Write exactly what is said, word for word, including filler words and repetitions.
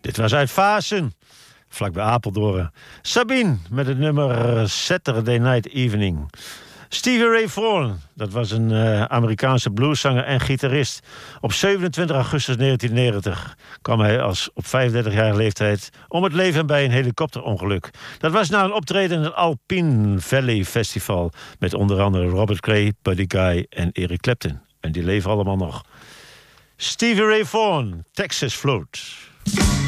Dit was uit Vaassen, vlakbij Apeldoorn. Sabine met het nummer Saturday Night Evening. Stevie Ray Vaughan, dat was een uh, Amerikaanse blueszanger en gitarist. Op zevenentwintig augustus negentien negentig kwam hij als op vijfendertigjarige leeftijd om het leven bij een helikopterongeluk. Dat was na een optreden in het Alpine Valley Festival met onder andere Robert Cray, Buddy Guy en Eric Clapton. En die leven allemaal nog. Stevie Ray Vaughan, Texas Float.